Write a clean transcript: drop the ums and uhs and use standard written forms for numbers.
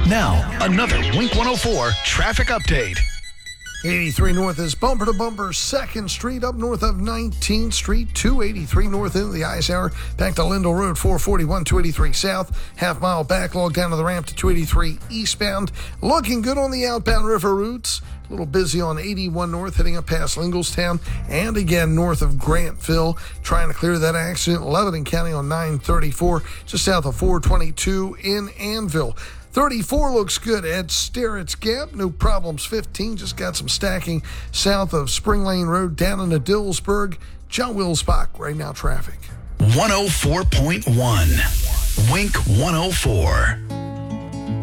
Now, another Wink 104 traffic update. 83 North is bumper to bumper 2nd Street up north of 19th Street, 283 north into the ice hour, back to Lindell Road, 441, 283 south, half-mile backlog down to the ramp to 283 eastbound. Looking good on the outbound river routes. A little busy on 81 north, heading up past Linglestown, and again north of Grantville, trying to clear that accident. Lebanon County on 934, just south of 422 in Annville. 34 looks good at Sterrett's Gap. No problems. 15 just got some stacking south of Spring Lane Road down into Dillsburg. John Wilsbach, right now traffic. 104.1 Wink 104.